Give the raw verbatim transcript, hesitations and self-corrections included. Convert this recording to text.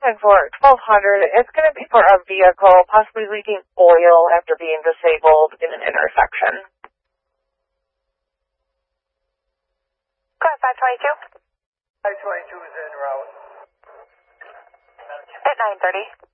And for twelve hundred, it's going to be for a vehicle possibly leaking oil after being disabled in an intersection. Car five twenty-two. five twenty-two is en route. At nine thirty.